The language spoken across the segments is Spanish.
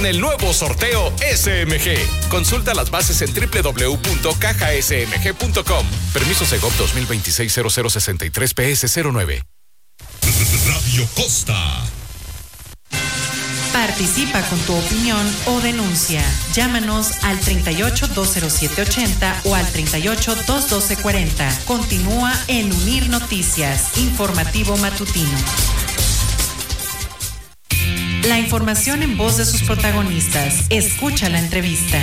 El nuevo sorteo SMG. Consulta las bases en www.cajasmg.com. Permiso Segov 2026-0063 PS09. Radio Costa. Participa con tu opinión o denuncia. Llámanos al 38-207-80 o al 38-212-40. Continúa en Unir Noticias, informativo matutino. La información en voz de sus protagonistas. Escucha la entrevista.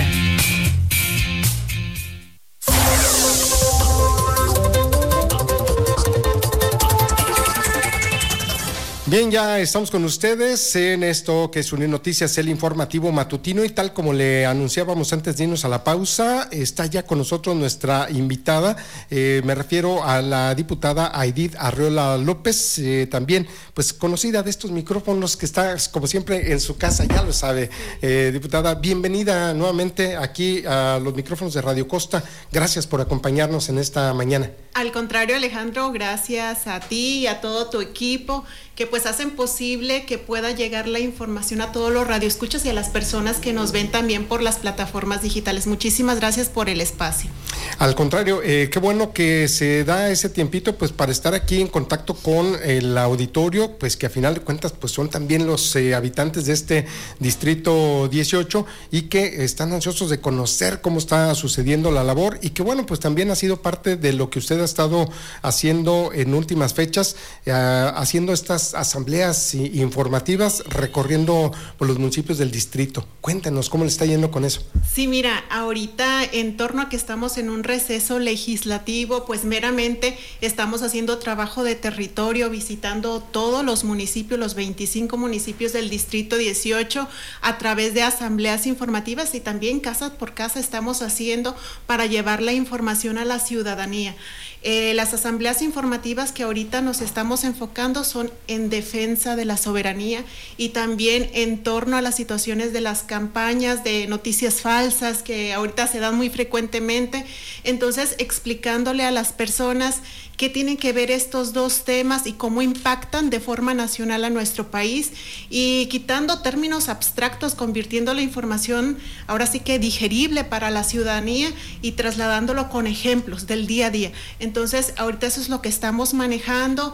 Bien, ya estamos con ustedes en esto que es Unir Noticias, el informativo matutino, y tal como le anunciábamos antes de irnos a la pausa, está ya con nosotros nuestra invitada, me refiero a la diputada Aidith Arreola López, también pues conocida de estos micrófonos, que está como siempre en su casa, ya lo sabe. Diputada, bienvenida nuevamente aquí a los micrófonos de Radio Costa, gracias por acompañarnos en esta mañana. Al contrario, Alejandro, gracias a ti y a todo tu equipo que pues hacen posible que pueda llegar la información a todos los radioescuchas y a las personas que nos ven también por las plataformas digitales. Muchísimas gracias por el espacio. Al contrario, qué bueno que se da ese tiempito pues para estar aquí en contacto con el auditorio, pues que a final de cuentas pues son también los habitantes de este distrito 18 y que están ansiosos de conocer cómo está sucediendo la labor, y que bueno, pues también ha sido parte de lo que usted ha estado haciendo en últimas fechas, haciendo estas asambleas informativas, recorriendo por los municipios del distrito. Cuéntenos cómo le está yendo con eso. Sí, mira, ahorita en torno a que estamos en un receso legislativo, pues meramente estamos haciendo trabajo de territorio, visitando todos los municipios, los 25 municipios del distrito 18, a través de asambleas informativas, y también casa por casa estamos haciendo para llevar la información a la ciudadanía. Las asambleas informativas que ahorita nos estamos enfocando son en defensa de la soberanía y también en torno a las situaciones de las campañas de noticias falsas que ahorita se dan muy frecuentemente. Entonces, explicándole a las personas qué tienen que ver estos dos temas y cómo impactan de forma nacional a nuestro país, y quitando términos abstractos, convirtiendo la información ahora sí que digerible para la ciudadanía y trasladándolo con ejemplos del día a día. Entonces, ahorita eso es lo que estamos manejando.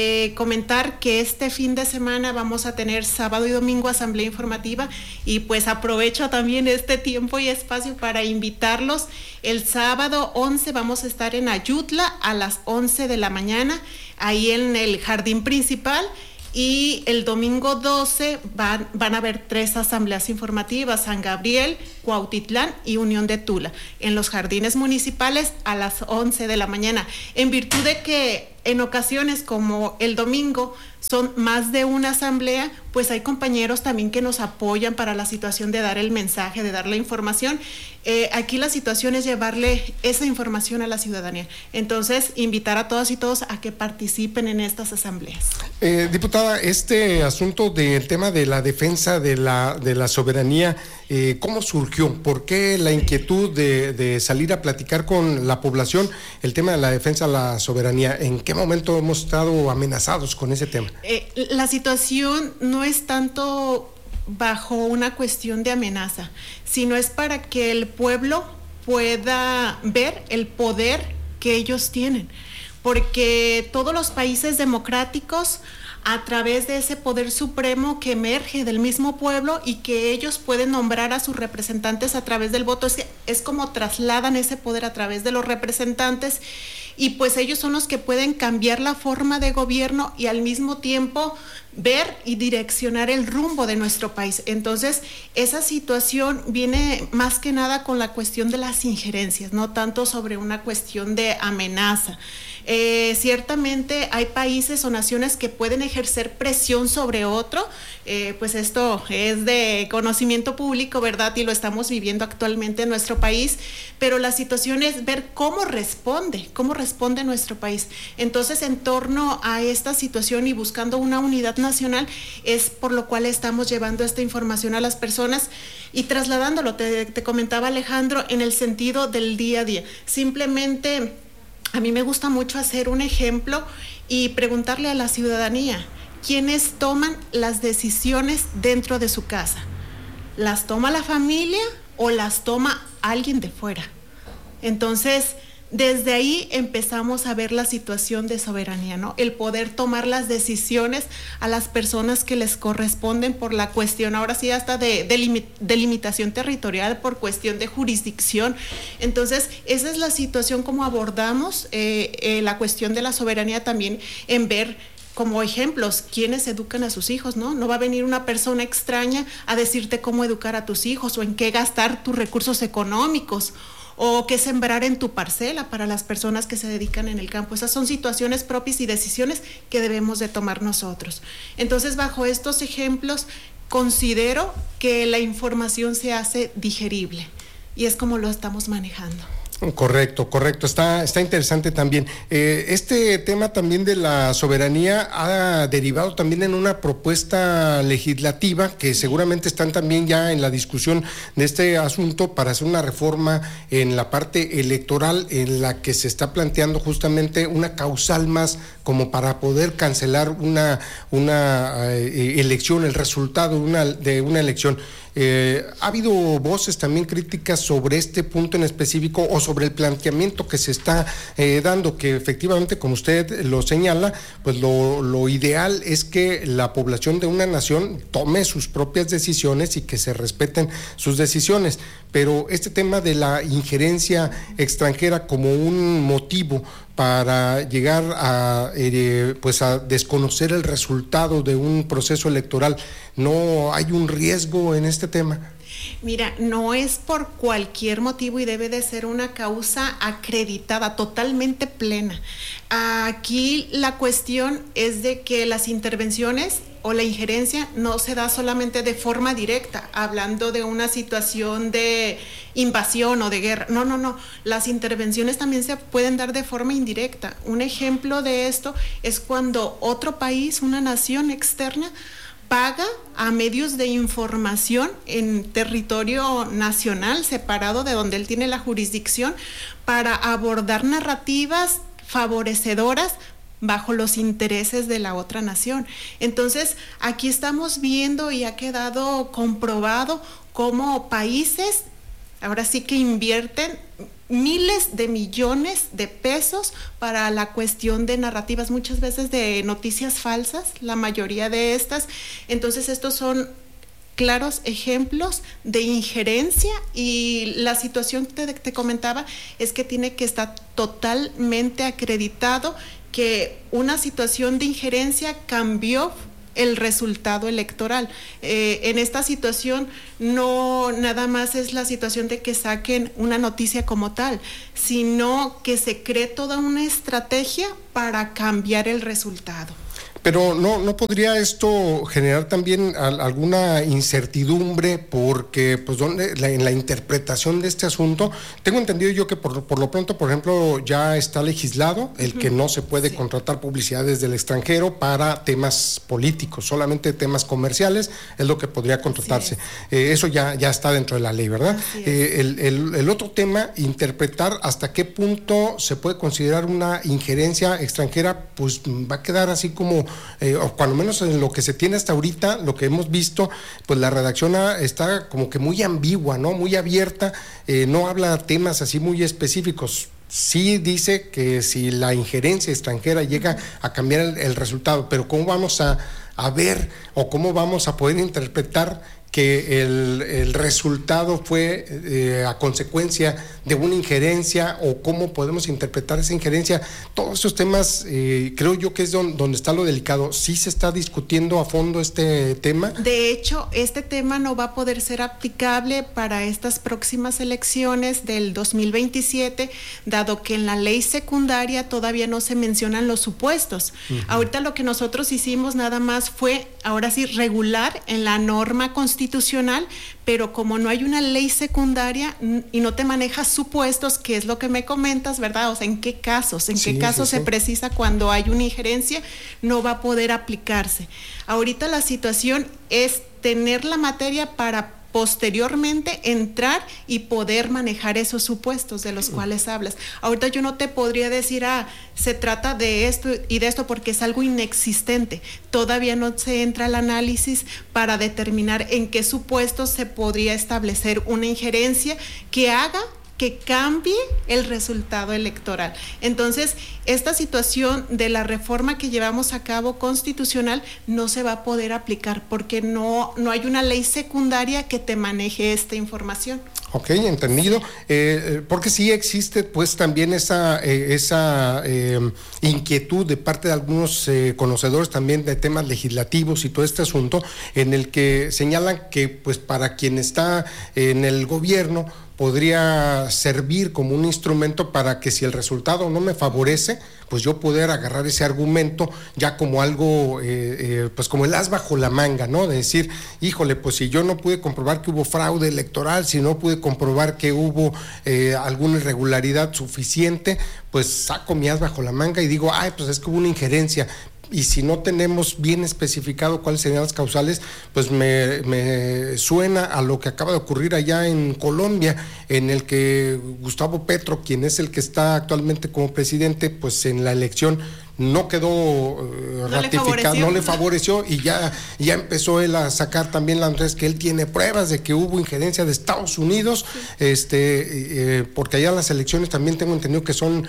Comentar que este fin de semana vamos a tener sábado y domingo asamblea informativa, y pues aprovecho también este tiempo y espacio para invitarlos. El sábado 11 vamos a estar en Ayutla a las 11 de la mañana, ahí en el jardín principal, y el domingo 12 van a haber 3 asambleas informativas: San Gabriel, Cuautitlán y Unión de Tula, en los jardines municipales a las 11 de la mañana, en virtud de que en ocasiones como el domingo son más de una asamblea, pues hay compañeros también que nos apoyan para la situación de dar el mensaje, de dar la información. Aquí la situación es llevarle esa información a la ciudadanía. Entonces, invitar a todas y todos a que participen en estas asambleas. Diputada, este asunto del tema de la defensa de la soberanía, ¿cómo surgió? ¿Por qué la inquietud de salir a platicar con la población el tema de la defensa de la soberanía? ¿En qué momento hemos estado amenazados con ese tema? La situación no es tanto bajo una cuestión de amenaza, sino es para que el pueblo pueda ver el poder que ellos tienen, porque todos los países democráticos, a través de ese poder supremo que emerge del mismo pueblo y que ellos pueden nombrar a sus representantes a través del voto, es como trasladan ese poder a través de los representantes, y pues ellos son los que pueden cambiar la forma de gobierno y al mismo tiempo ver y direccionar el rumbo de nuestro país. Entonces, esa situación viene más que nada con la cuestión de las injerencias, no tanto sobre una cuestión de amenaza. Ciertamente hay países o naciones que pueden ejercer presión sobre otro, pues esto es de conocimiento público, ¿verdad? Y lo estamos viviendo actualmente en nuestro país, pero la situación es ver cómo responde nuestro país. Entonces, en torno a esta situación y buscando una unidad nacional, es por lo cual estamos llevando esta información a las personas y trasladándolo, te comentaba Alejandro, en el sentido del día a día. Simplemente, a mí me gusta mucho hacer un ejemplo y preguntarle a la ciudadanía, ¿quiénes toman las decisiones dentro de su casa? ¿las toma la familia o las toma alguien de fuera? Entonces, desde ahí empezamos a ver la situación de soberanía, ¿no? El poder tomar las decisiones a las personas que les corresponden por la cuestión, ahora sí hasta de delimitación territorial, por cuestión de jurisdicción. Entonces, esa es la situación como abordamos la cuestión de la soberanía también, en ver como ejemplos quiénes educan a sus hijos, ¿no? No va a venir una persona extraña a decirte cómo educar a tus hijos o en qué gastar tus recursos económicos, o qué sembrar en tu parcela para las personas que se dedican en el campo. Esas son situaciones propias y decisiones que debemos de tomar nosotros. Entonces, bajo estos ejemplos, considero que la información se hace digerible y es como lo estamos manejando. Correcto, está interesante también. Este tema también de la soberanía ha derivado también en una propuesta legislativa que seguramente están también ya en la discusión de este asunto para hacer una reforma en la parte electoral, en la que se está planteando justamente una causal más como para poder cancelar una elección, el resultado de una elección. Ha habido voces también críticas sobre este punto en específico o sobre el planteamiento que se está dando, que efectivamente, como usted lo señala, pues lo ideal es que la población de una nación tome sus propias decisiones y que se respeten sus decisiones, pero este tema de la injerencia extranjera como un motivo para llegar a desconocer el resultado de un proceso electoral, ¿no hay un riesgo en este tema? Mira, no es por cualquier motivo y debe de ser una causa acreditada, totalmente plena. Aquí la cuestión es de que las intervenciones o la injerencia no se da solamente de forma directa, hablando de una situación de invasión o de guerra. No. Las intervenciones también se pueden dar de forma indirecta. Un ejemplo de esto es cuando otro país, una nación externa, paga a medios de información en territorio nacional separado de donde él tiene la jurisdicción para abordar narrativas favorecedoras bajo los intereses de la otra nación. Entonces, aquí estamos viendo y ha quedado comprobado cómo países ahora sí que invierten miles de millones de pesos para la cuestión de narrativas, muchas veces de noticias falsas, la mayoría de estas. Entonces, estos son claros ejemplos de injerencia y la situación que te comentaba es que tiene que estar totalmente acreditado que una situación de injerencia cambió el resultado electoral. En esta situación no nada más es la situación de que saquen una noticia como tal, sino que se cree toda una estrategia para cambiar el resultado. Pero ¿no podría esto generar también alguna incertidumbre? Porque pues en la interpretación de este asunto, tengo entendido yo que por lo pronto, por ejemplo, ya está legislado el que no se puede contratar publicidad desde el extranjero para temas políticos, solamente temas comerciales es lo que podría contratarse. Eso ya está dentro de la ley, ¿verdad? El otro tema, interpretar hasta qué punto se puede considerar una injerencia extranjera, pues va a quedar así como o cuando menos en lo que se tiene hasta ahorita, lo que hemos visto, pues la redacción está como que muy ambigua, ¿no? Muy abierta, no habla temas así muy específicos. Sí dice que si la injerencia extranjera llega a cambiar el resultado, pero ¿cómo vamos a ver o cómo vamos a poder interpretar que el resultado fue a consecuencia de una injerencia, o cómo podemos interpretar esa injerencia? Todos esos temas creo yo que es donde está lo delicado. ¿Sí se está discutiendo a fondo este tema? De hecho, este tema no va a poder ser aplicable para estas próximas elecciones del 2027, dado que en la ley secundaria todavía no se mencionan los supuestos. Ahorita lo que nosotros hicimos nada más fue, ahora sí, regular en la norma constitucional, pero como no hay una ley secundaria y no te manejas supuestos, que es lo que me comentas, ¿verdad? O sea, ¿en qué casos? Se precisa cuando hay una injerencia? No va a poder aplicarse. Ahorita la situación es tener la materia para posteriormente entrar y poder manejar esos supuestos de los cuales hablas. Ahorita yo no te podría decir, se trata de esto y de esto, porque es algo inexistente. Todavía no se entra al análisis para determinar en qué supuestos se podría establecer una injerencia que haga que cambie el resultado electoral. Entonces, esta situación de la reforma que llevamos a cabo constitucional no se va a poder aplicar porque no hay una ley secundaria que te maneje esta información. Ok, entendido. Porque sí existe pues también esa inquietud de parte de algunos conocedores también de temas legislativos y todo este asunto, en el que señalan que pues para quien está en el gobierno podría servir como un instrumento para que si el resultado no me favorece, pues yo poder agarrar ese argumento ya como algo, pues como el as bajo la manga, ¿no? De decir, híjole, pues si yo no pude comprobar que hubo fraude electoral, si no pude comprobar que hubo alguna irregularidad suficiente, pues saco mi as bajo la manga y digo, pues es que hubo una injerencia. Y si no tenemos bien especificado cuáles serían las causales, pues me suena a lo que acaba de ocurrir allá en Colombia, en el que Gustavo Petro, quien es el que está actualmente como presidente, pues en la elección no quedó ratificado, no le favoreció y ya empezó él a sacar también las noticias que él tiene pruebas de que hubo injerencia de Estados Unidos, porque allá las elecciones también tengo entendido que son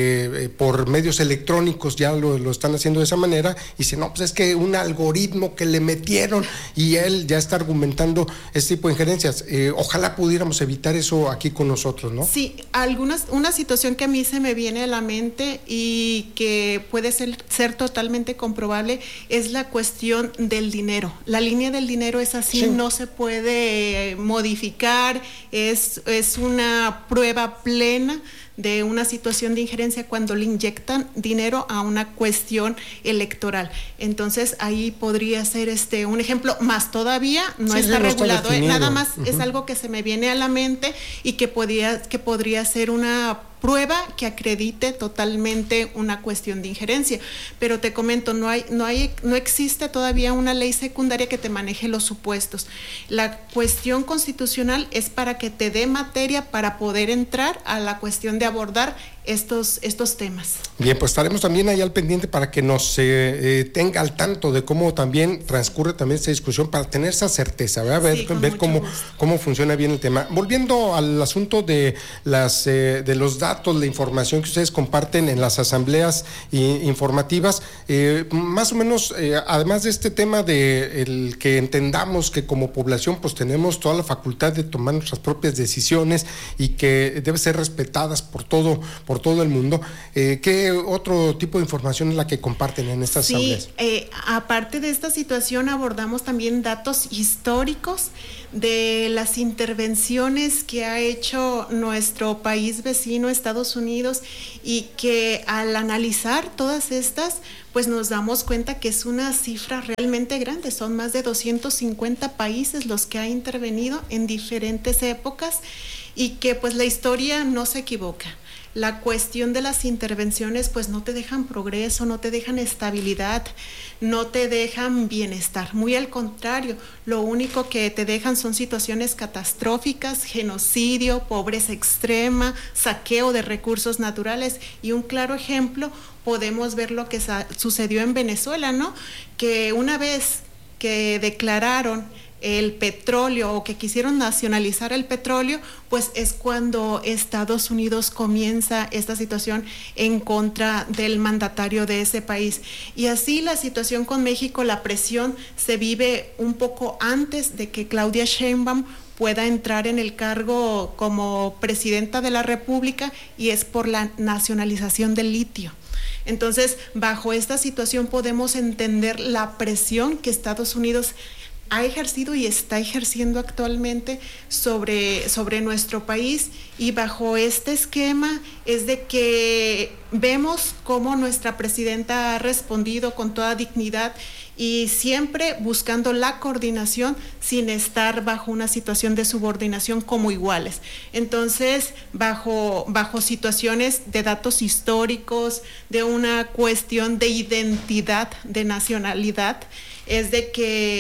por medios electrónicos, ya lo están haciendo de esa manera, y dice, no, pues es que un algoritmo que le metieron, y él ya está argumentando este tipo de injerencias. Ojalá pudiéramos evitar eso aquí con nosotros, ¿no? Sí, una situación que a mí se me viene a la mente y que puede ser totalmente comprobable es la cuestión del dinero. La línea del dinero es así, sí. No se puede modificar, es una prueba plena de una situación de injerencia cuando le inyectan dinero a una cuestión electoral. Entonces ahí podría ser un ejemplo, más todavía no está regulado, nada más es algo que se me viene a la mente y que podría ser una prueba que acredite totalmente una cuestión de injerencia. Pero te comento, no existe todavía una ley secundaria que te maneje los supuestos. La cuestión constitucional es para que te dé materia para poder entrar a la cuestión de abordar estos temas. Bien, pues estaremos también ahí al pendiente para que nos tenga al tanto de cómo también transcurre también esta discusión, para tener esa certeza, ¿verdad? Ver cómo funciona bien el tema. Volviendo al asunto de los datos, la información que ustedes comparten en las asambleas informativas, más o menos, además de este tema de el que entendamos que como población pues tenemos toda la facultad de tomar nuestras propias decisiones y que deben ser respetadas por todo el mundo, ¿qué otro tipo de información es la que comparten en estas asambleas? Aparte de esta situación, abordamos también datos históricos de las intervenciones que ha hecho nuestro país vecino, Estados Unidos, y que al analizar todas estas, pues nos damos cuenta que es una cifra realmente grande. Son más de 250 países los que ha intervenido en diferentes épocas y que pues la historia no se equivoca. La cuestión de las intervenciones pues no te dejan progreso, no te dejan estabilidad, no te dejan bienestar. Muy al contrario, lo único que te dejan son situaciones catastróficas, genocidio, pobreza extrema, saqueo de recursos naturales. Y un claro ejemplo, podemos ver lo que sucedió en Venezuela, ¿no? Que una vez que declararon el petróleo o que quisieron nacionalizar el petróleo, pues es cuando Estados Unidos comienza esta situación en contra del mandatario de ese país. Y así la situación con México, la presión se vive un poco antes de que Claudia Sheinbaum pueda entrar en el cargo como presidenta de la República, y es por la nacionalización del litio. Entonces, bajo esta situación podemos entender la presión que Estados Unidos ha ejercido y está ejerciendo actualmente sobre nuestro país, y bajo este esquema es de que vemos cómo nuestra presidenta ha respondido con toda dignidad y siempre buscando la coordinación sin estar bajo una situación de subordinación como iguales. Entonces, bajo situaciones de datos históricos, de una cuestión de identidad, de nacionalidad, es de que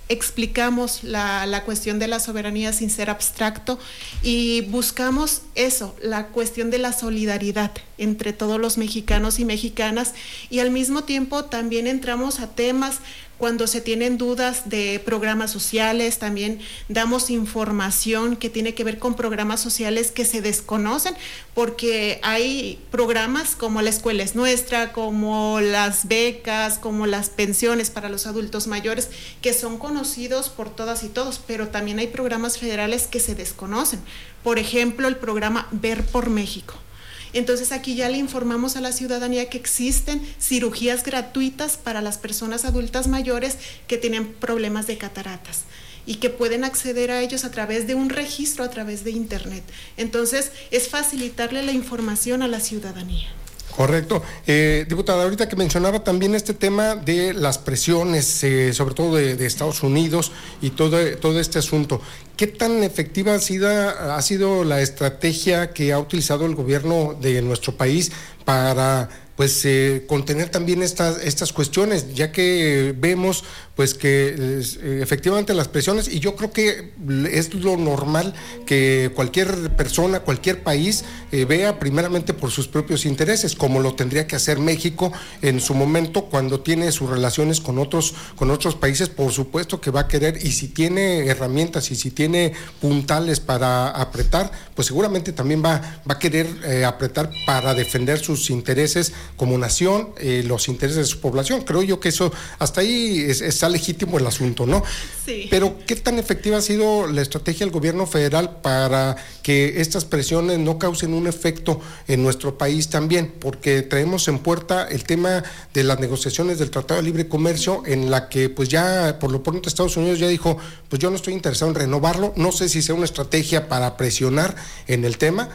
explicamos la cuestión de la soberanía sin ser abstracto y buscamos eso, la cuestión de la solidaridad entre todos los mexicanos y mexicanas, y al mismo tiempo también entramos a temas cuando se tienen dudas de programas sociales, también damos información que tiene que ver con programas sociales que se desconocen, porque hay programas como La Escuela es Nuestra, como las becas, como las pensiones para los adultos mayores, que son conocidos por todas y todos, pero también hay programas federales que se desconocen. Por ejemplo, el programa Ver por México. Entonces aquí ya le informamos a la ciudadanía que existen cirugías gratuitas para las personas adultas mayores que tienen problemas de cataratas y que pueden acceder a ellos a través de un registro, a través de internet. Entonces es facilitarle la información a la ciudadanía. Correcto. Diputada, ahorita que mencionaba también este tema de las presiones, sobre todo de Estados Unidos y todo este asunto, ¿qué tan efectiva ha sido la estrategia que ha utilizado el gobierno de nuestro país para contener también estas cuestiones, ya que vemos pues que efectivamente las presiones, y yo creo que es lo normal que cualquier persona, cualquier país vea primeramente por sus propios intereses, como lo tendría que hacer México en su momento cuando tiene sus relaciones con otros países. Por supuesto que va a querer, y si tiene herramientas y si tiene puntales para apretar, pues seguramente también va a querer apretar para defender sus intereses como nación, los intereses de su población. Creo yo que eso, hasta ahí está legítimo el asunto, ¿no? Sí. Pero ¿qué tan efectiva ha sido la estrategia del gobierno federal para que estas presiones no causen un efecto en nuestro país también? Porque traemos en puerta el tema de las negociaciones del Tratado de Libre Comercio, en la que pues ya por lo pronto Estados Unidos ya dijo, pues yo no estoy interesado en renovarlo, no sé si sea una estrategia para presionar en el tema,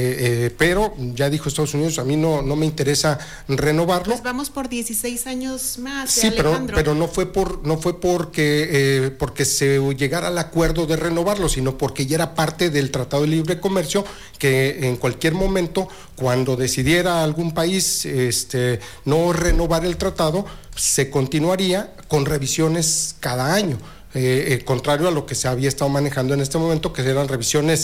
pero ya dijo Estados Unidos, a mí no me interesa renovarlo. Pues vamos por 16 años más, sí, Alejandro. pero no fue porque se llegara al acuerdo de renovarlo, sino porque ya era parte del Tratado de Libre Comercio, que en cualquier momento, cuando decidiera algún país no renovar el tratado, se continuaría con revisiones cada año. Contrario a lo que se había estado manejando en este momento, que eran revisiones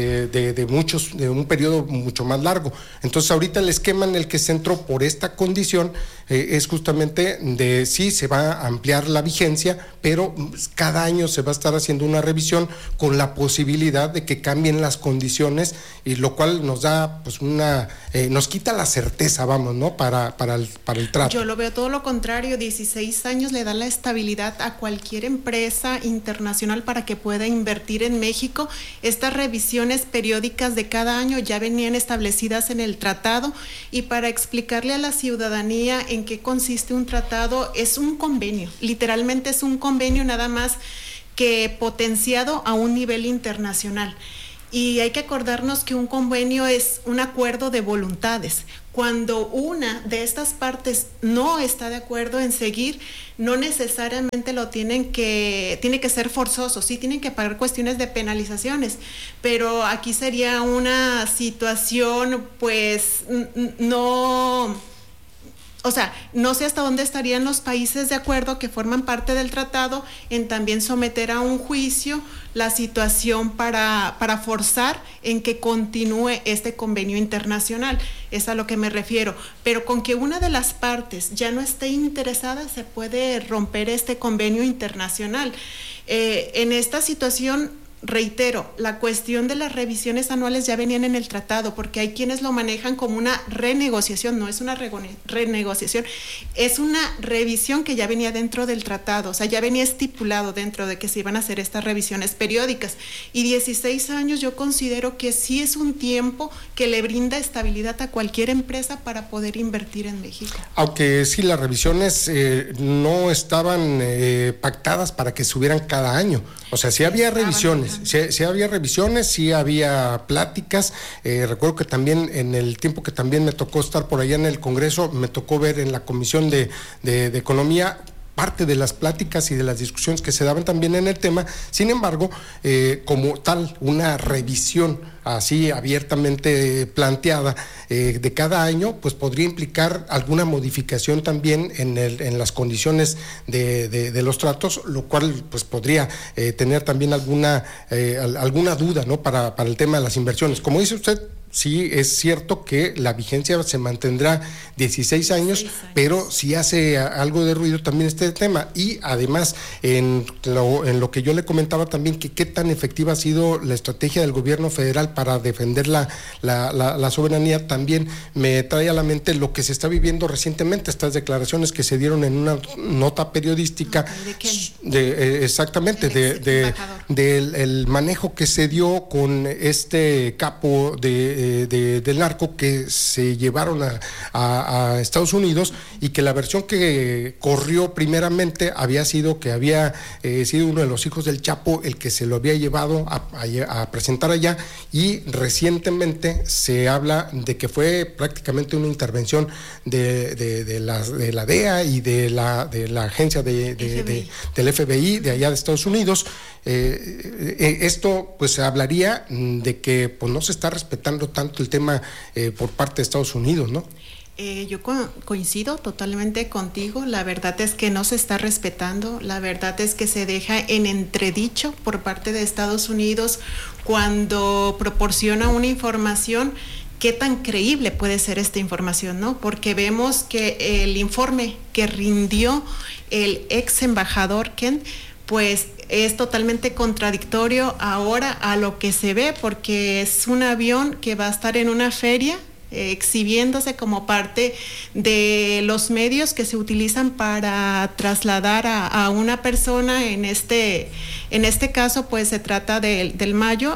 de un periodo mucho más largo. Entonces ahorita el esquema en el que se entró por esta condición es justamente de sí, se va a ampliar la vigencia, pero cada año se va a estar haciendo una revisión con la posibilidad de que cambien las condiciones, y lo cual nos da pues nos quita la certeza, vamos, ¿no? Para el trato. Yo lo veo todo lo contrario, 16 años le da la estabilidad a cualquier empresa internacional para que pueda invertir en México. Estas revisiones periódicas de cada año ya venían establecidas en el tratado, y para explicarle a la ciudadanía en qué consiste un tratado, es un convenio, literalmente es un convenio, nada más que potenciado a un nivel internacional. Y hay que acordarnos que un convenio es un acuerdo de voluntades. Cuando una de estas partes no está de acuerdo en seguir, no necesariamente tiene que ser forzoso, sí tienen que pagar cuestiones de penalizaciones, pero aquí sería una situación pues no sé hasta dónde estarían los países de acuerdo que forman parte del tratado en también someter a un juicio la situación para forzar en que continúe este convenio internacional. Es a lo que me refiero. Pero con que una de las partes ya no esté interesada, se puede romper este convenio internacional. En esta situación, reitero, la cuestión de las revisiones anuales ya venían en el tratado, porque hay quienes lo manejan como una renegociación. No es una renegociación, es una revisión que ya venía dentro del tratado, o sea, ya venía estipulado dentro de que se iban a hacer estas revisiones periódicas, y 16 años yo considero que sí es un tiempo que le brinda estabilidad a cualquier empresa para poder invertir en México. Aunque sí, las revisiones no estaban pactadas para que subieran cada año, o sea, sí había revisiones. Sí había revisiones, sí había pláticas. Recuerdo que también en el tiempo que también me tocó estar por allá en el Congreso, me tocó ver en la Comisión de Economía parte de las pláticas y de las discusiones que se daban también en el tema. Sin embargo, como tal, una revisión así abiertamente planteada de cada año, pues podría implicar alguna modificación también en las condiciones de los tratos, lo cual pues podría tener también alguna duda, ¿no? para el tema de las inversiones. Como dice usted, sí, es cierto que la vigencia se mantendrá 16 años, pero sí hace algo de ruido también este tema. Y además, en lo que yo le comentaba también, que qué tan efectiva ha sido la estrategia del gobierno federal para defender la soberanía, también me trae a la mente lo que se está viviendo recientemente, estas declaraciones que se dieron en una nota periodística, exactamente, del manejo que se dio con este capo del narco que se llevaron a Estados Unidos, y que la versión que corrió primeramente había sido que había sido uno de los hijos del Chapo el que se lo había llevado a presentar allá, y recientemente se habla de que fue prácticamente una intervención de la DEA y de la agencia del FBI de allá de Estados Unidos. Esto pues hablaría de que pues no se está respetando tanto el tema por parte de Estados Unidos, ¿no? Yo coincido totalmente contigo. La verdad es que no se está respetando. La verdad es que se deja en entredicho por parte de Estados Unidos cuando proporciona una información. ¿Qué tan creíble puede ser esta información, no? Porque vemos que el informe que rindió el ex embajador Ken, pues es totalmente contradictorio ahora a lo que se ve, porque es un avión que va a estar en una feria exhibiéndose como parte de los medios que se utilizan para trasladar a una persona. En este caso pues se trata del Mayo,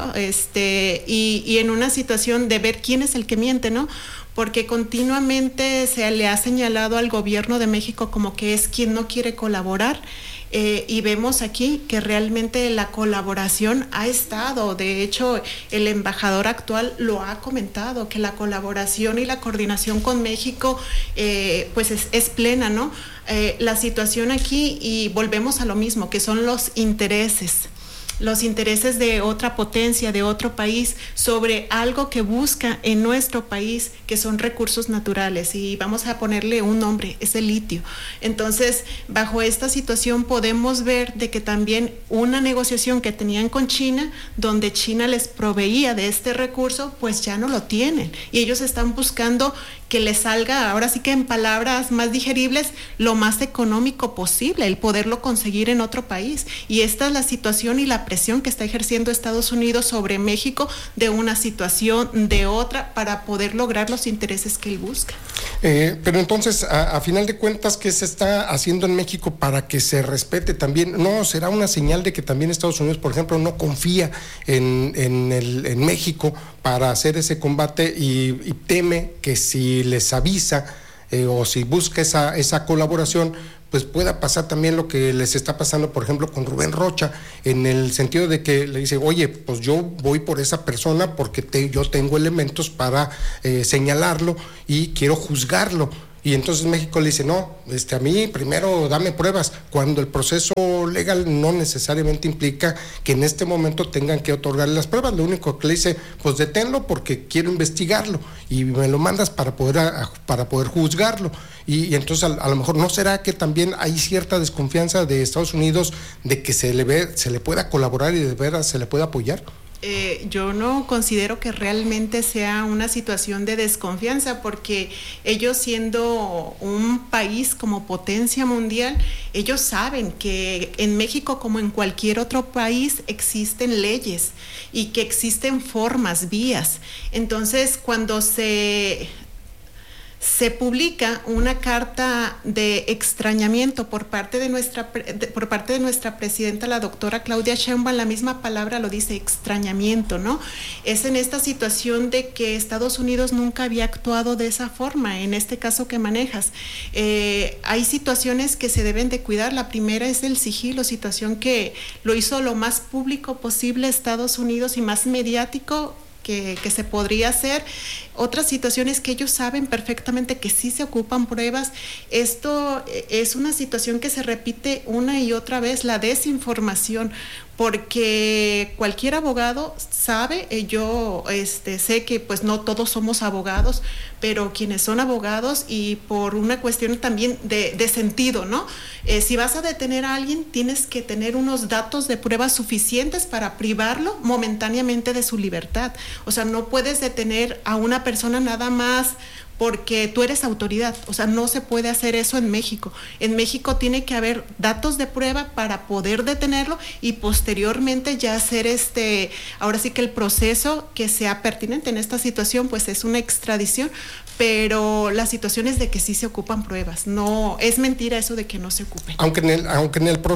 y en una situación de ver quién es el que miente, ¿no? Porque continuamente se le ha señalado al gobierno de México como que es quien no quiere colaborar. Y vemos aquí que realmente la colaboración ha estado. De hecho, el embajador actual lo ha comentado, que la colaboración y la coordinación con México pues es plena, ¿no? La situación aquí, y volvemos a lo mismo, que son los intereses de otra potencia, de otro país, sobre algo que busca en nuestro país, que son recursos naturales, y vamos a ponerle un nombre, es el litio. Entonces, bajo esta situación podemos ver de que también una negociación que tenían con China, donde China les proveía de este recurso, pues ya no lo tienen, y ellos están buscando que les salga, ahora sí que en palabras más digeribles, lo más económico posible, el poderlo conseguir en otro país. Y esta es la situación y la presión que está ejerciendo Estados Unidos sobre México, de una situación, de otra, para poder lograr los intereses que él busca. Pero entonces, a final de cuentas, ¿qué se está haciendo en México para que se respete también? ¿No será una señal de que también Estados Unidos, por ejemplo, no confía en México para hacer ese combate, y teme que si les avisa o si busca esa colaboración, pues pueda pasar también lo que les está pasando, por ejemplo, con Rubén Rocha, en el sentido de que le dice, oye, pues yo voy por esa persona porque yo tengo elementos para señalarlo y quiero juzgarlo? Y entonces México le dice, no, a mí primero dame pruebas, cuando el proceso legal no necesariamente implica que en este momento tengan que otorgarle las pruebas. Lo único que le dice, pues deténlo porque quiero investigarlo y me lo mandas para poder juzgarlo. Y entonces a lo mejor, ¿no será que también hay cierta desconfianza de Estados Unidos de que se le pueda colaborar y de veras se le pueda apoyar? Yo no considero que realmente sea una situación de desconfianza, porque ellos, siendo un país como potencia mundial, ellos saben que en México, como en cualquier otro país, existen leyes y que existen formas, vías. Entonces, cuando se publica una carta de extrañamiento por parte de nuestra presidenta, la doctora Claudia Sheinbaum, la misma palabra lo dice, extrañamiento, ¿no? Es en esta situación de que Estados Unidos nunca había actuado de esa forma, en este caso que manejas. Hay situaciones que se deben de cuidar. La primera es el sigilo, situación que lo hizo lo más público posible Estados Unidos y más mediático, que se podría hacer. Otras situaciones que ellos saben perfectamente que sí se ocupan pruebas. Esto es una situación que se repite una y otra vez, la desinformación, porque cualquier abogado sabe, yo sé que pues no todos somos abogados, pero quienes son abogados, y por una cuestión también de sentido, ¿no? Si vas a detener a alguien, tienes que tener unos datos de pruebas suficientes para privarlo momentáneamente de su libertad. O sea, no puedes detener a una persona nada más porque tú eres autoridad. O sea, no se puede hacer eso en México. En México tiene que haber datos de prueba para poder detenerlo y posteriormente ya hacer ahora sí que el proceso que sea pertinente. En esta situación pues es una extradición, pero la situación es de que sí se ocupan pruebas. No, es mentira eso de que no se ocupen. Aunque en un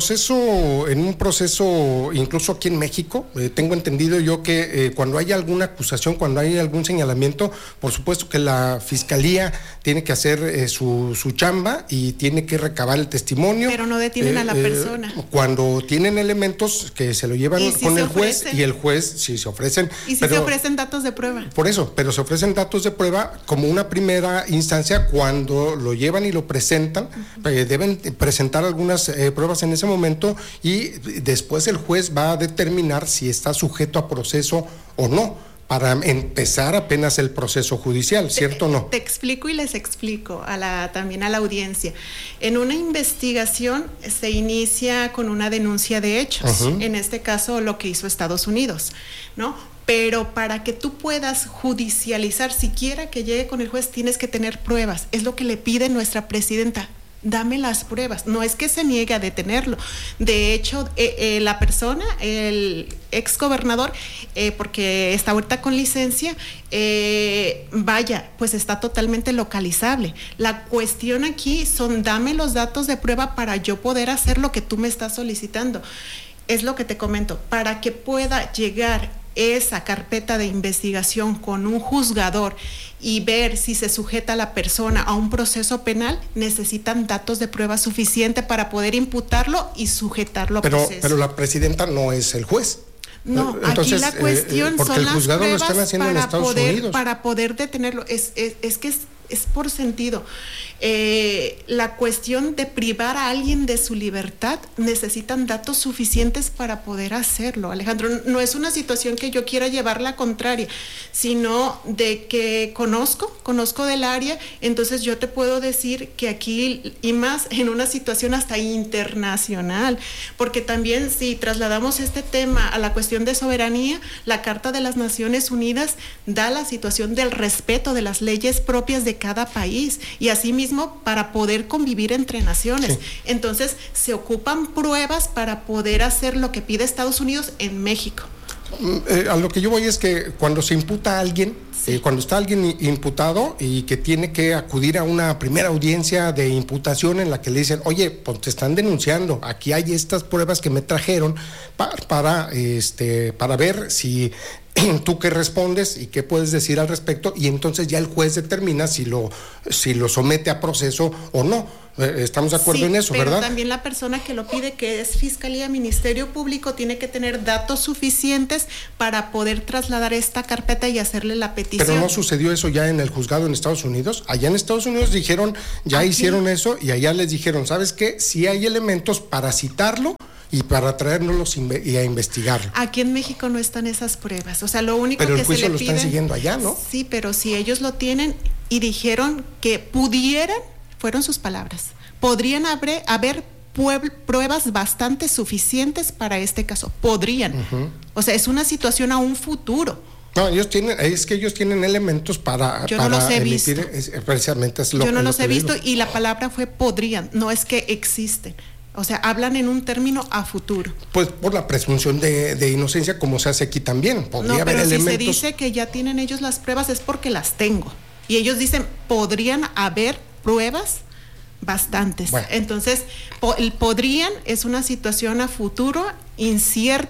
proceso, incluso aquí en México, tengo entendido yo que cuando hay alguna acusación, cuando hay algún señalamiento, por supuesto que la Fiscalía tiene que hacer su chamba y tiene que recabar el testimonio. Pero no detienen a la persona. Cuando tienen elementos que se lo llevan con el juez, y el juez, si se ofrecen. Y si se ofrecen datos de prueba. Por eso, pero se ofrecen datos de prueba como una primera instancia. Cuando lo llevan y lo presentan, deben presentar algunas pruebas en ese momento y después el juez va a determinar si está sujeto a proceso o no, para empezar apenas el proceso judicial, ¿cierto o no? Te explico y les explico también a la audiencia. En una investigación se inicia con una denuncia de hechos, en este caso lo que hizo Estados Unidos, ¿no? Pero para que tú puedas judicializar, siquiera que llegue con el juez, tienes que tener pruebas. Es lo que le pide nuestra presidenta. Dame las pruebas. No es que se niegue a detenerlo. De hecho, la persona, el ex gobernador, porque está ahorita con licencia, pues está totalmente localizable. La cuestión aquí son dame los datos de prueba para yo poder hacer lo que tú me estás solicitando. Es lo que te comento. Para que pueda llegar esa carpeta de investigación con un juzgador y ver si se sujeta a la persona a un proceso penal, necesitan datos de prueba suficiente para poder imputarlo y sujetarlo a proceso. Pero la presidenta no es el juez. No, entonces, aquí la cuestión son las pruebas para poder detenerlo. Es que es por sentido. La cuestión de privar a alguien de su libertad, necesitan datos suficientes para poder hacerlo, Alejandro. No es una situación que yo quiera llevar la contraria, sino de que conozco del área. Entonces yo te puedo decir que aquí, y más en una situación hasta internacional, porque también si trasladamos este tema a la cuestión de soberanía, la Carta de las Naciones Unidas da la situación del respeto de las leyes propias de cada país, y asimismo para poder convivir entre naciones. Sí. Entonces se ocupan pruebas para poder hacer lo que pide Estados Unidos en México. A lo que yo voy es que cuando se imputa a alguien, cuando está alguien imputado y que tiene que acudir a una primera audiencia de imputación en la que le dicen, oye, pues te están denunciando, aquí hay estas pruebas que me trajeron para ver si tú qué respondes y qué puedes decir al respecto, y entonces ya el juez determina si lo somete a proceso o no. Estamos de acuerdo en eso, pero ¿verdad? También la persona que lo pide, que es Fiscalía, Ministerio Público, tiene que tener datos suficientes para poder trasladar esta carpeta y hacerle la petición. Pero no sucedió eso ya en el juzgado en Estados Unidos. Allá en Estados Unidos dijeron, ya hicieron eso, y allá les dijeron, ¿sabes qué? Sí hay elementos para citarlo y para traérnoslos y a investigarlo. Aquí en México no están esas pruebas. O sea, lo único pero que el juicio se le lo piden, están siguiendo allá, ¿no? Sí, pero si ellos lo tienen y dijeron que pudieran, fueron sus palabras, podrían haber pruebas bastante suficientes para este caso. Podrían. O sea, es una situación a un futuro. No, ellos tienen elementos para yo no los he emitir, visto. Precisamente es lo yo no lo los que he visto digo. Y la palabra fue podrían, no es que existen. O sea, hablan en un término a futuro. Pues por la presunción de inocencia, como se hace aquí también. Podría haber elementos. Si se dice que ya tienen ellos las pruebas, es porque las tengo. Y ellos dicen, podrían haber pruebas bastantes. Bueno. Entonces, el podrían es una situación a futuro, incierta,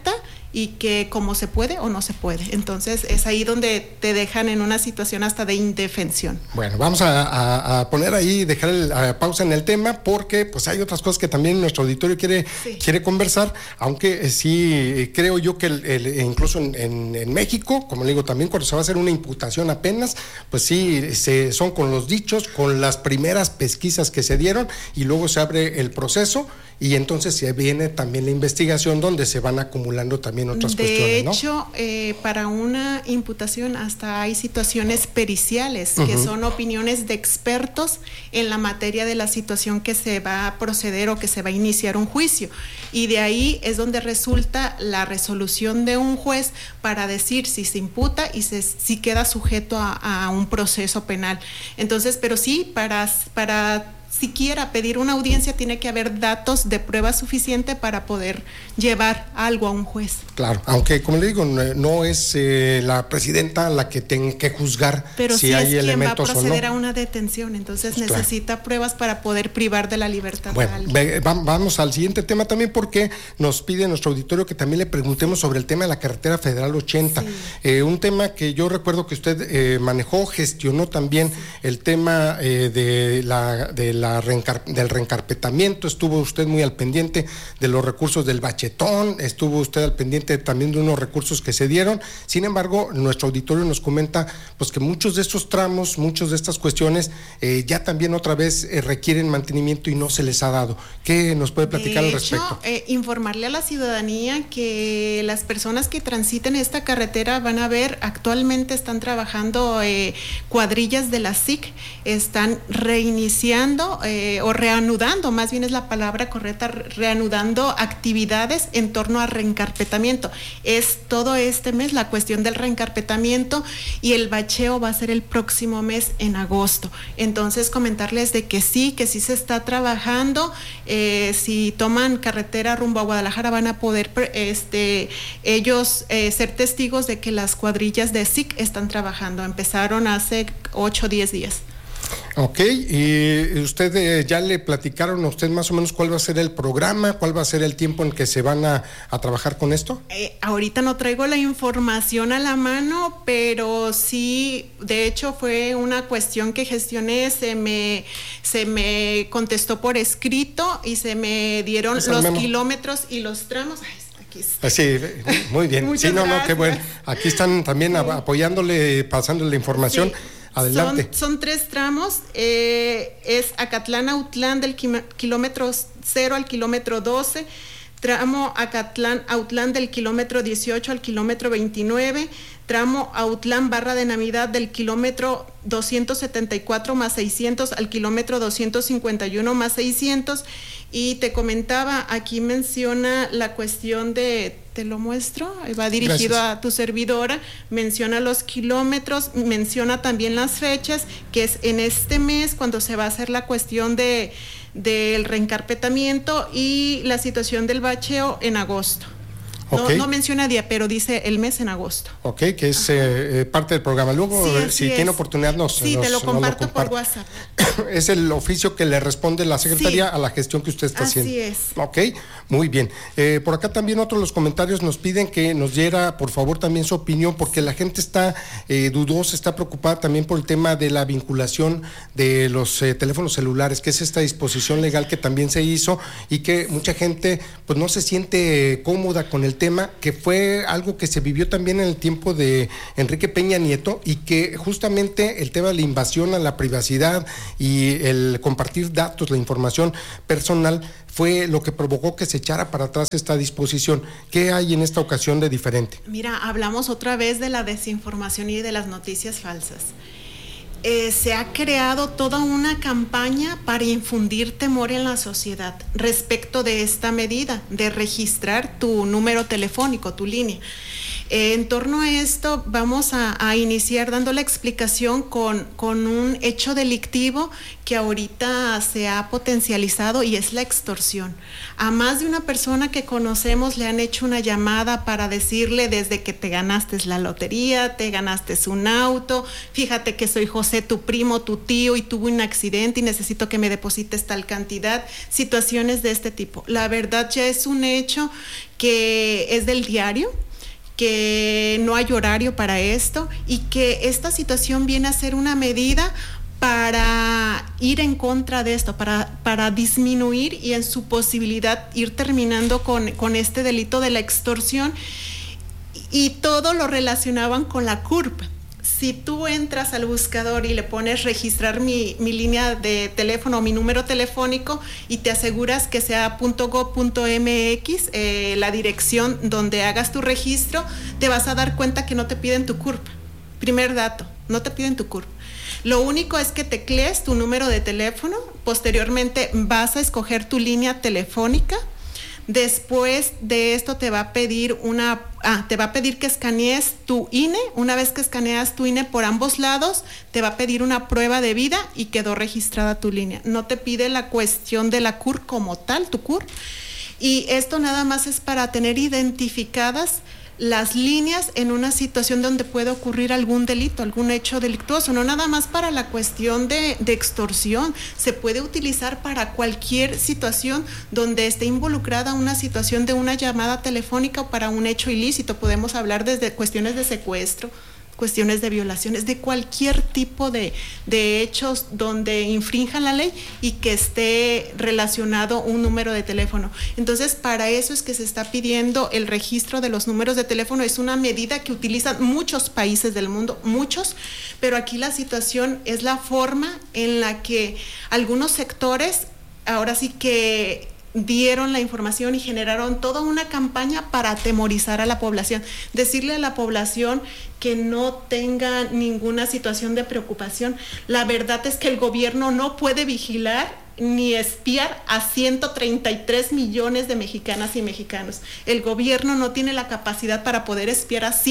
y que cómo se puede o no se puede. Entonces es ahí donde te dejan en una situación hasta de indefensión. Bueno, vamos a poner ahí, dejar pausa en el tema, porque pues hay otras cosas que también nuestro auditorio quiere conversar, aunque sí creo yo que incluso en México, como le digo, también cuando se va a hacer una imputación apenas, pues sí, son con los dichos, con las primeras pesquisas que se dieron, y luego se abre el proceso, y entonces se viene también la investigación donde se van acumulando también otras cuestiones, ¿no? De hecho, para una imputación hasta hay situaciones periciales, que son opiniones de expertos en la materia de la situación que se va a proceder o que se va a iniciar un juicio. Y de ahí es donde resulta la resolución de un juez para decir si se imputa y si queda sujeto a un proceso penal. Entonces, pero sí, para siquiera pedir una audiencia tiene que haber datos de prueba suficiente para poder llevar algo a un juez. Claro, aunque como le digo, no es la presidenta la que tenga que juzgar, pero si hay elementos o no. Pero sí es quien va a proceder a una detención, entonces pues necesita pruebas para poder privar de la libertad bueno, a alguien. Vamos al siguiente tema también, porque nos pide nuestro auditorio que también le preguntemos sobre el tema de la carretera federal 80, un tema que yo recuerdo que usted manejó, gestionó también el tema del reencarpetamiento, estuvo usted muy al pendiente de los recursos del bachetón, estuvo usted al pendiente también de unos recursos que se dieron. Sin embargo, nuestro auditorio nos comenta pues que muchos de estos tramos, muchas de estas cuestiones ya también otra vez requieren mantenimiento y no se les ha dado. ¿Qué nos puede platicar al respecto? Informarle a la ciudadanía que las personas que transiten esta carretera van a ver, actualmente están trabajando cuadrillas de la SIC, están reiniciando o reanudando, más bien es la palabra correcta, reanudando actividades en torno a reencarpetamiento. Es todo este mes la cuestión del reencarpetamiento, y el bacheo va a ser el próximo mes en agosto. Entonces comentarles de que sí se está trabajando. Si toman carretera rumbo a Guadalajara van a poder ellos ser testigos de que las cuadrillas de SIC están trabajando. Empezaron hace 8 o 10 días. Ok, y usted ya le platicaron a usted más o menos cuál va a ser el programa, cuál va a ser el tiempo en que se van a trabajar con esto. Ahorita no traigo la información a la mano, pero sí, de hecho fue una cuestión que gestioné, se me contestó por escrito y se me dieron los kilómetros y los tramos. Sí, muy bien. Sí, no, qué bueno. Aquí están también apoyándole, pasándole la información. Sí. Adelante. Son 3 tramos, es Acatlán-Autlán del kilómetro 0 al kilómetro 12, tramo Acatlán-Autlán del kilómetro 18 al kilómetro 29, tramo Autlán-Barra de Navidad del kilómetro 274 más 600 al kilómetro 251 más 600, y te comentaba, aquí menciona la cuestión de, te lo muestro, va dirigido Gracias. A tu servidora, menciona los kilómetros, menciona también las fechas, que es en este mes cuando se va a hacer la cuestión del reencarpetamiento, y la situación del bacheo en agosto. No menciona día, pero dice el mes en agosto. Ok, que es parte del programa. Luego, si tiene oportunidad, te lo comparto por WhatsApp. Es el oficio que le responde la Secretaría a la gestión que usted está haciendo. Así es. Ok, muy bien. Por acá también otros los comentarios nos piden que nos diera, por favor, también su opinión, porque la gente está dudosa, está preocupada también por el tema de la vinculación de los teléfonos celulares, que es esta disposición legal que también se hizo y que mucha gente pues no se siente cómoda con el tema, que fue algo que se vivió también en el tiempo de Enrique Peña Nieto, y que justamente el tema de la invasión a la privacidad y el compartir datos, la información personal, fue lo que provocó que se echara para atrás esta disposición. ¿Qué hay en esta ocasión de diferente? Mira, hablamos otra vez de la desinformación y de las noticias falsas. Se ha creado toda una campaña para infundir temor en la sociedad respecto de esta medida de registrar tu número telefónico, tu línea. En torno a esto vamos a iniciar dando la explicación con un hecho delictivo que ahorita se ha potencializado y es la extorsión. A más de una persona que conocemos le han hecho una llamada para decirle desde que te ganaste la lotería, te ganaste un auto, fíjate que soy José, tu primo, tu tío y tuve un accidente y necesito que me deposites tal cantidad, situaciones de este tipo. La verdad ya es un hecho que es del diario, que no hay horario para esto y que esta situación viene a ser una medida para ir en contra de esto, para disminuir y en su posibilidad ir terminando con este delito de la extorsión, y todo lo relacionaban con la CURP. Si tú entras al buscador y le pones registrar mi línea de teléfono o mi número telefónico y te aseguras que sea .gov.mx, la dirección donde hagas tu registro, te vas a dar cuenta que no te piden tu CURP. Primer dato, no te piden tu CURP. Lo único es que teclees tu número de teléfono, posteriormente vas a escoger tu línea telefónica. Después de esto te va a pedir que escanees tu INE. Una vez que escaneas tu INE por ambos lados, te va a pedir una prueba de vida y quedó registrada tu línea. No te pide la cuestión de la CUR como tal, tu CUR. Y esto nada más es para tener identificadas las líneas en una situación donde puede ocurrir algún delito, algún hecho delictuoso, no nada más para la cuestión de extorsión, se puede utilizar para cualquier situación donde esté involucrada una situación de una llamada telefónica o para un hecho ilícito. Podemos hablar desde cuestiones de secuestro, cuestiones de violaciones, de cualquier tipo de hechos donde infrinjan la ley y que esté relacionado un número de teléfono. Entonces, para eso es que se está pidiendo el registro de los números de teléfono. Es una medida que utilizan muchos países del mundo, muchos, pero aquí la situación es la forma en la que algunos sectores ahora sí que dieron la información y generaron toda una campaña para atemorizar a la población, decirle a la población que no tenga ninguna situación de preocupación. La verdad es que el gobierno no puede vigilar ni espiar a 133 millones de mexicanas y mexicanos. El gobierno no tiene la capacidad para poder espiar a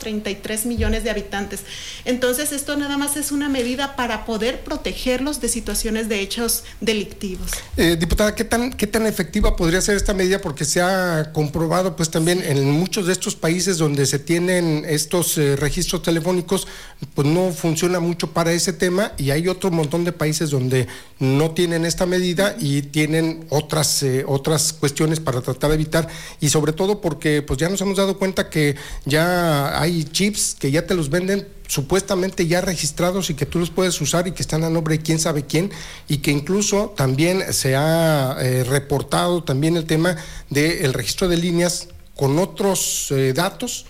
133 millones de habitantes. Entonces, esto nada más es una medida para poder protegerlos de situaciones de hechos delictivos. Diputada, ¿qué tan efectiva podría ser esta medida? Porque se ha comprobado pues también en muchos de estos países donde se tienen estos registros telefónicos, pues no funciona mucho para ese tema, y hay otro montón de países donde no tienen esta medida y tienen otras cuestiones para tratar de evitar, y sobre todo porque pues ya nos hemos dado cuenta que ya hay chips que ya te los venden supuestamente ya registrados y que tú los puedes usar y que están a nombre de quién sabe quién, y que incluso también se ha reportado también el tema del registro de líneas con otros datos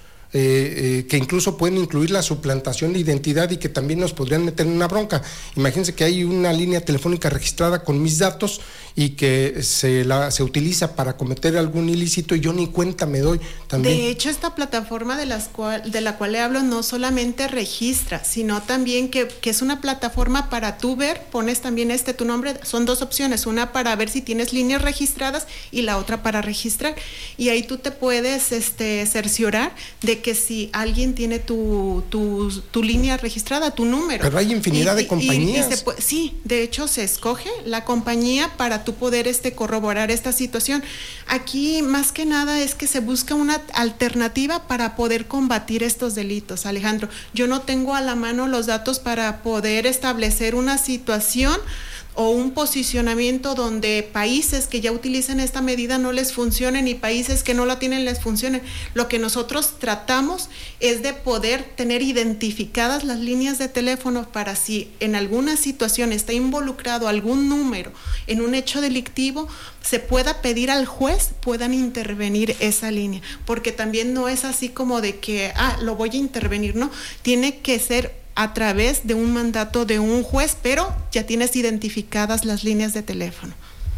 que incluso pueden incluir la suplantación de identidad y que también nos podrían meter en una bronca. Imagínense que hay una línea telefónica registrada con mis datos y que se utiliza para cometer algún ilícito y yo ni cuenta me doy también. De hecho, esta plataforma de la cual le hablo no solamente registra, sino también que es una plataforma para tú ver, pones también tu nombre, son dos opciones, una para ver si tienes líneas registradas y la otra para registrar, y ahí tú te puedes cerciorar de que si alguien tiene tu línea registrada, tu número. Pero hay infinidad de compañías. Sí, de hecho se escoge la compañía para tú poder corroborar esta situación. Aquí más que nada es que se busca una alternativa para poder combatir estos delitos, Alejandro. Yo no tengo a la mano los datos para poder establecer una situación o un posicionamiento donde países que ya utilizan esta medida no les funcionen y países que no la tienen les funcionen. Lo que nosotros tratamos es de poder tener identificadas las líneas de teléfono para si en alguna situación está involucrado algún número en un hecho delictivo, se pueda pedir al juez, puedan intervenir esa línea, porque también no es así como de que, lo voy a intervenir, no, tiene que ser a través de un mandato de un juez, pero ya tienes identificadas las líneas de teléfono.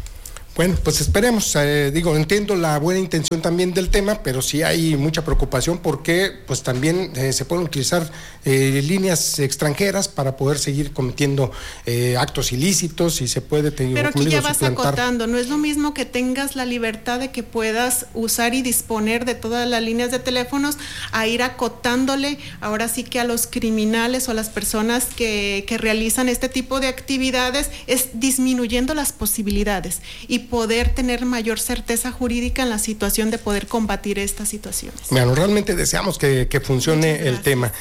Bueno, pues esperemos, entiendo la buena intención también del tema, pero sí hay mucha preocupación porque pues también se pueden utilizar líneas extranjeras para poder seguir cometiendo actos ilícitos y se puede... Pero aquí ya vas acotando, no es lo mismo que tengas la libertad de que puedas usar y disponer de todas las líneas de teléfonos a ir acotándole ahora sí que a los criminales o a las personas que realizan este tipo de actividades, es disminuyendo las posibilidades y poder tener mayor certeza jurídica en la situación de poder combatir estas situaciones. Bueno, realmente deseamos que funcione el tema.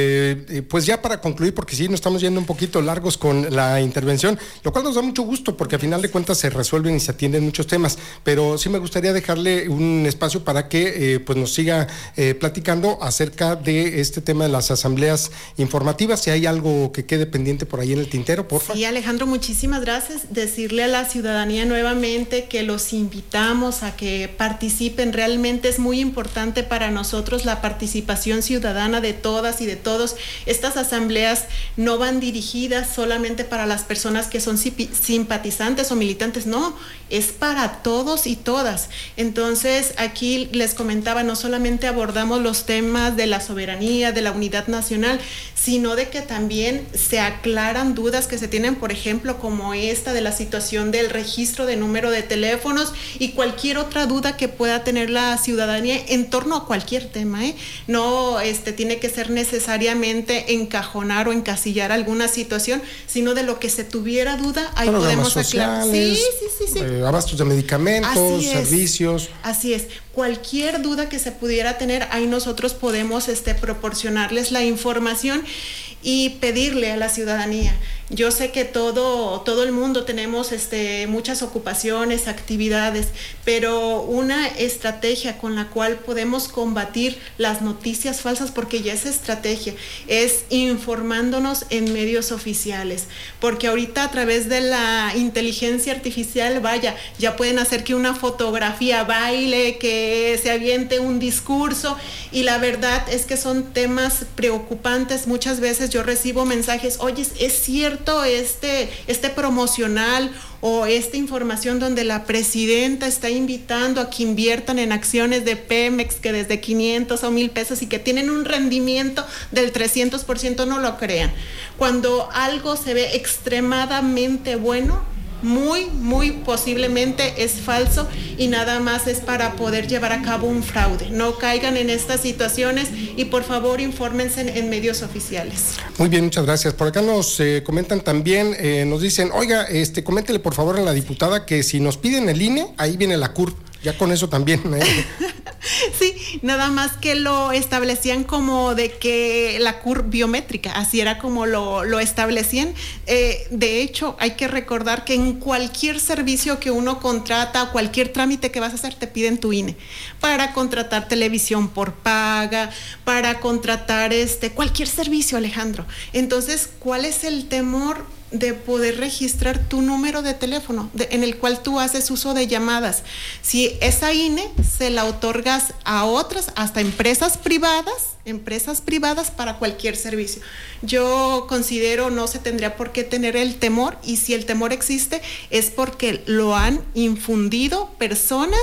Pues ya para concluir, porque sí, nos estamos yendo un poquito largos con la intervención, lo cual nos da mucho gusto porque a final de cuentas se resuelven y se atienden muchos temas, pero sí me gustaría dejarle un espacio para que pues nos siga platicando acerca de este tema de las asambleas informativas, si hay algo que quede pendiente por ahí en el tintero, por favor. Sí, Alejandro, muchísimas gracias. Decirle a la ciudadanía nuevamente que los invitamos a que participen. Realmente es muy importante para nosotros la participación ciudadana de todas y de todos. Estas asambleas no van dirigidas solamente para las personas que son simpatizantes o militantes, no, es para todos y todas. Entonces, aquí les comentaba, no solamente abordamos los temas de la soberanía, de la unidad nacional, sino de que también se aclaran dudas que se tienen, por ejemplo, como esta de la situación del registro de número de teléfonos y cualquier otra duda que pueda tener la ciudadanía en torno a cualquier tema, No tiene que ser necesariamente encajonar o encasillar alguna situación, sino de lo que se tuviera duda, ahí podemos aclarar. Sí. Abastos de medicamentos, servicios. Así es. Cualquier duda que se pudiera tener, ahí nosotros podemos proporcionarles la información y pedirle a la ciudadanía. Yo sé que todo el mundo tenemos muchas ocupaciones, actividades, pero una estrategia con la cual podemos combatir las noticias falsas, porque ya es estrategia, es informándonos en medios oficiales, porque ahorita a través de la inteligencia artificial, ya pueden hacer que una fotografía baile, que se aviente un discurso, y la verdad es que son temas preocupantes. Muchas veces yo recibo mensajes, oye, es cierto este promocional o esta información donde la presidenta está invitando a que inviertan en acciones de Pemex que desde 500 o 1,000 pesos y que tienen un rendimiento del 300%, no lo crean. Cuando algo se ve extremadamente bueno, muy posiblemente es falso y nada más es para poder llevar a cabo un fraude. No caigan en estas situaciones y por favor infórmense en medios oficiales. Muy bien, muchas gracias. Por acá nos comentan también, nos dicen, oiga, coméntele por favor a la diputada que si nos piden el INE, ahí viene la CURP. Ya con eso también. Sí, nada más que lo establecían como de que la CURP biométrica, así era como lo establecían. De hecho, hay que recordar que en cualquier servicio que uno contrata, cualquier trámite que vas a hacer, te piden tu INE. Para contratar televisión por paga, para contratar cualquier servicio, Alejandro. Entonces, ¿cuál es el temor de poder registrar tu número de teléfono en el cual tú haces uso de llamadas? Si esa INE se la otorgas a otras, hasta empresas privadas para cualquier servicio. Yo considero no se tendría por qué tener el temor, y si el temor existe es porque lo han infundido personas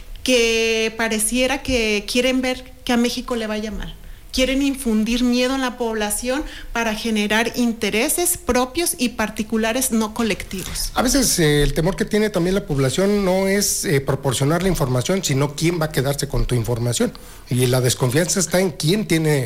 que pareciera que quieren ver que a México le vaya mal. Quieren infundir miedo en la población para generar intereses propios y particulares, no colectivos. A veces el temor que tiene también la población no es proporcionar la información, sino quién va a quedarse con tu información. Y la desconfianza está en quién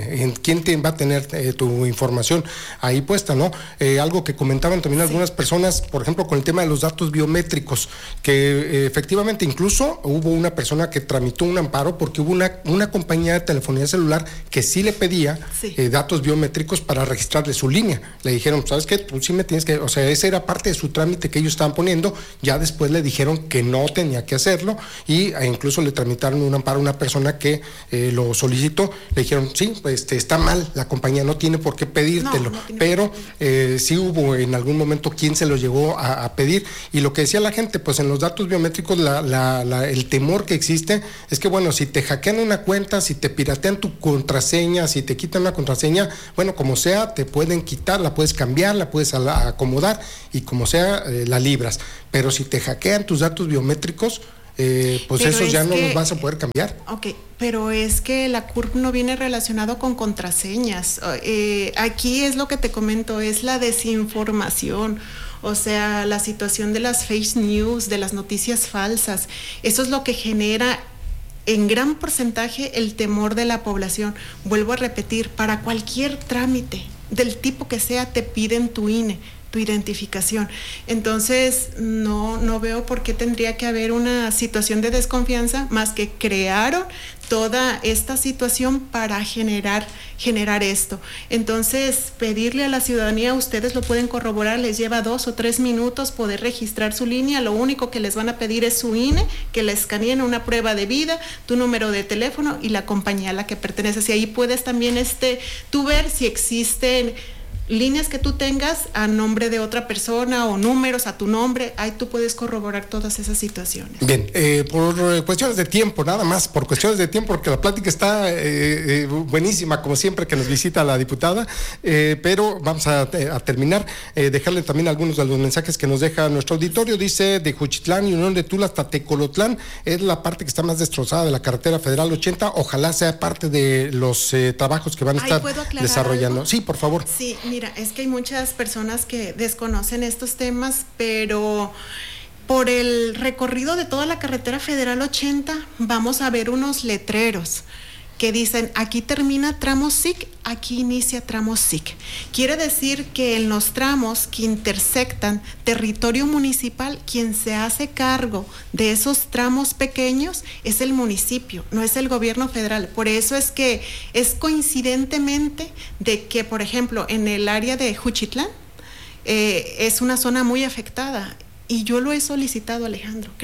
va a tener tu información ahí puesta, ¿no? Algo que comentaban también algunas personas, por ejemplo, con el tema de los datos biométricos, que efectivamente incluso hubo una persona que tramitó un amparo porque hubo una compañía de telefonía celular que sí le pedía datos biométricos para registrarle su línea. Le dijeron, ¿sabes qué? Tú sí me tienes que... O sea, ese era parte de su trámite que ellos estaban poniendo. Ya después le dijeron que no tenía que hacerlo y incluso le tramitaron un amparo a una persona que lo solicitó. Le dijeron, sí, pues está mal, la compañía no tiene por qué pedírtelo. No pero sí hubo en algún momento quien se lo llegó a pedir. Y lo que decía la gente, pues en los datos biométricos el temor que existe es que, bueno, si te hackean una cuenta, si te piratean tu contraseña, contraseña. Si te quitan una contraseña, bueno, como sea, te pueden quitar, la puedes cambiar, la puedes acomodar y como sea, la libras. Pero si te hackean tus datos biométricos, pues pero esos ya no los vas a poder cambiar. Ok, pero es que la CURP no viene relacionado con contraseñas. Aquí es lo que te comento, es la desinformación. O sea, la situación de las fake news, de las noticias falsas. Eso es lo que genera en gran porcentaje el temor de la población. Vuelvo a repetir, para cualquier trámite, del tipo que sea, te piden tu INE, tu identificación. Entonces, no veo por qué tendría que haber una situación de desconfianza, más que crearon toda esta situación para generar esto. Entonces, pedirle a la ciudadanía, ustedes lo pueden corroborar, les lleva 2 o 3 minutos poder registrar su línea. Lo único que les van a pedir es su INE, que la escaneen, una prueba de vida, tu número de teléfono y la compañía a la que perteneces. Y ahí puedes también tú ver si existen líneas que tú tengas a nombre de otra persona o números a tu nombre. Ahí tú puedes corroborar todas esas situaciones. Bien, por cuestiones de tiempo, nada más, por cuestiones de tiempo, porque la plática está buenísima, como siempre que nos visita la diputada, pero vamos a terminar, dejarle también algunos de los mensajes que nos deja nuestro auditorio. Dice, de Juchitlán y Unión de Tula hasta Tecolotlán, es la parte que está más destrozada de la carretera federal 80, ojalá sea parte de los trabajos que van a estar desarrollando. ¿Algo? Sí, por favor. Sí, mira, es que hay muchas personas que desconocen estos temas, pero por el recorrido de toda la carretera federal 80 vamos a ver unos letreros que dicen, aquí termina tramo SIC, aquí inicia tramo SIC. Quiere decir que en los tramos que intersectan territorio municipal, quien se hace cargo de esos tramos pequeños es el municipio, no es el gobierno federal. Por eso es que es coincidentemente de que, por ejemplo, en el área de Juchitlán es una zona muy afectada y yo lo he solicitado, Alejandro.